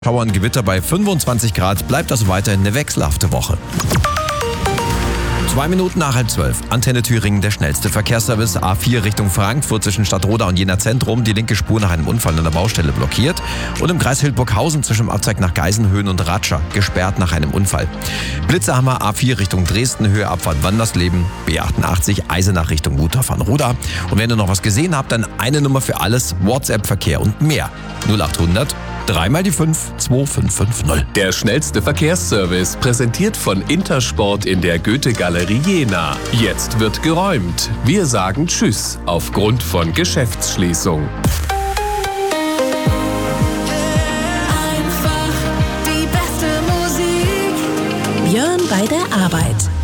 Schauer und Gewitter bei 25 Grad, bleibt also weiterhin eine wechselhafte Woche. 2 Minuten nach 11:30. Antenne Thüringen, der schnellste Verkehrsservice. A4 Richtung Frankfurt zwischen Stadtroda und Jena Zentrum. Die linke Spur nach einem Unfall an der Baustelle blockiert. Und im Kreis Hildburghausen zwischen dem Abzweig nach Geisenhöhen und Ratscha gesperrt nach einem Unfall. Blitzerhammer A4 Richtung Dresden, Höhe Abfahrt Wandersleben. B88 Eisenach Richtung Guter van Ruda. Und wenn ihr noch was gesehen habt, dann eine Nummer für alles. WhatsApp-Verkehr und mehr. 0800 3 mal die 5 2550. Der schnellste Verkehrsservice, präsentiert von Intersport in der Goethe-Galerie Jena. Jetzt wird geräumt. Wir sagen Tschüss aufgrund von Geschäftsschließung. Einfach die beste Musik. Björn bei der Arbeit.